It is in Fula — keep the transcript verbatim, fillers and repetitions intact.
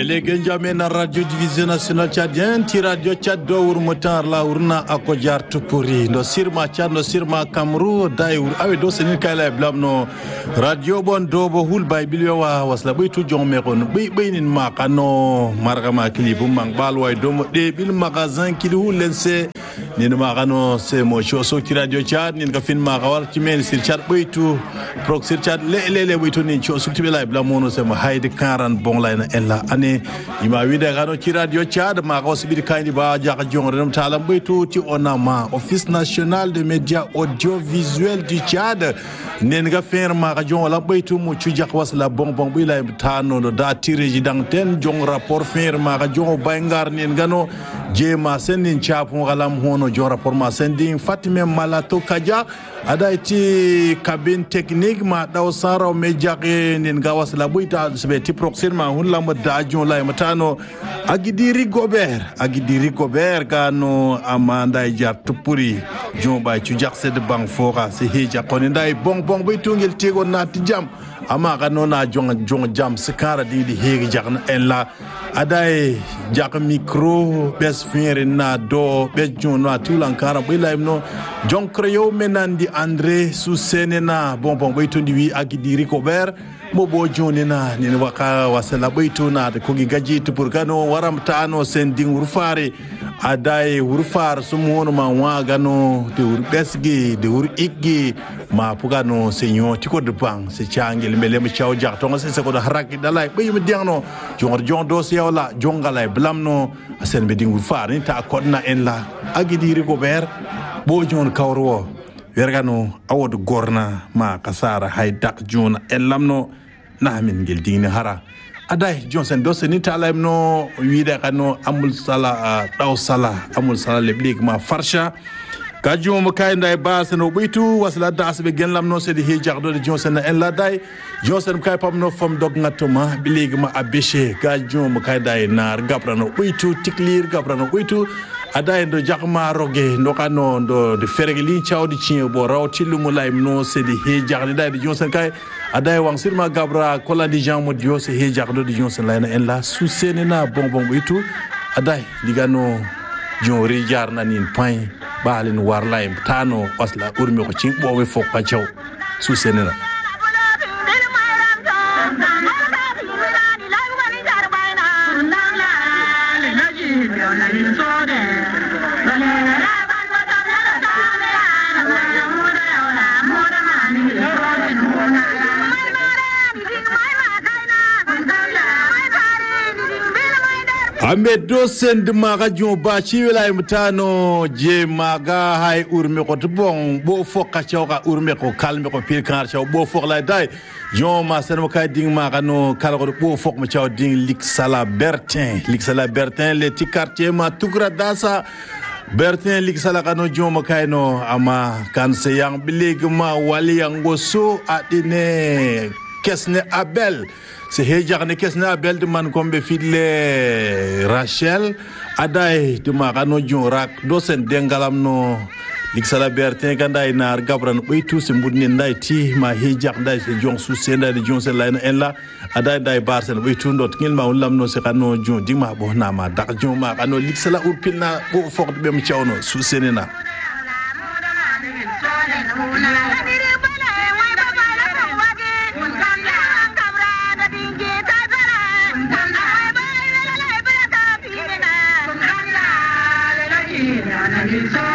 Bele Genjamin na Radio Division National Tchadien, ti Radio Tchad do urmutar la urna akojar tupuri. No sirma Tchad, no sirma Kamru, dai ur awe do senil kaila blam no Radio bon do bo hul bay bilyo wa wasla bay tu jong meron bay bay nin makano margama klibu mang balway do mo de bil magazin kili hul lense nin makano se mo show so ti Radio Tchad nin ka fin magawal ti men sir Tchad bay tu prox sir Tchad le le le bay tu nin show so ti lay blam mono se mo hayde karan bon lay na ella ane ima wida gano ti Radio Tchad ma ko sibir kayni ba jaaka jong redum talam bay tu ti onama Office National de Médias Audiovisuels du Tchad nen ga fer ma ga jong la bay tu mu ci jak wasla bon bon bi lay tano no da tireji dang ten jong rapport fer ma ga jong bay ngar nen gano jema senin chapu galam hono jong rapport ma sending Fatime Malato Kaja ada ti cabine technique ma daw saro me jake nen ga wasla buita sebe ti proxima hun la ma da jong lay matano agidiri Gobert agidiri Gobert gano amanda jar tupuri jong bay ci jak sed bang fora se heja konindai bon bon bay tungel tego nati jam ama gano na jong jong jam sekara di di hegi jakna en la adai jak micro bes fere na do be jong na tulan kara bay laimno jong kreyo menandi André Sousenena bon bon bay tundi wi agidiri Gobert mo bo jonena ni waka wasala bayto na ko gi gaji to pour gano waramta ano sending urfare adai urfar sumono ma wa gano de urbesgi de ur iggi ma pugano senyo tiko de bang se changel melem chaw jak to se ko haraki dalay bay mi diangno jongor jong do se wala jongalay blamno asen be ding urfar ni ta kodna en la agidiri Gobert bo jon kawro wergano awod gorna ma kasara hay dak jona en lamno namin gel dine hara aday Johnson do seni talaym no wiide kano amul sala daw sala amul sala leblik ma farsha ka jom kay nday basen no beytu wasla dasbe gen lamno sedi he jagdo de Johnson en la day Johnson kay pamno fam dog ngatoma bilig ma abeshe ka jom kay day nar gabrano beytu tiklir gabrano beytu aday ndo jakma roge ndo kano ndo de fergeli chawdi cin bo rawti lumu laym no sedi he jagdi day de Johnson kay aday wang sirma gabra kola di jean modio se he jagdo di Johnson layna en la susenena bon bon beytu aday digano jori jarna nin pain balin warlaym tano wasla urmi ko cin bowe fok pa chaw susenena Ahmed do send maga jon ba ci wilay mutano je maga hay urmi ko bon bo fokka cioka urmi ko kalmi ko pil kan ciaw bo fok lay day jon ma sen ka ding maga no kala ko bo fok ma ciaw ding lik sala Bertin lik sala Bertin le ti quartier ma tugra dasa Bertin lik sala kano jon ma kayno ama kan se yang bilig ma wali yango so adine kesne Abel se hejarne kesne Abel de man kombe fidle Rachel aday de magano jorak do sen dengalam no liksala Bertin kanday nar gabran beytu se mbudni nday ti ma hejar nday se jon su senda de jon sen layna en la aday day barsen beytu ndot ngil ma lam no se kano jon dima bo na ma dak jon ma kano liksala urpilna bo fokde be mi ciawno su senena It's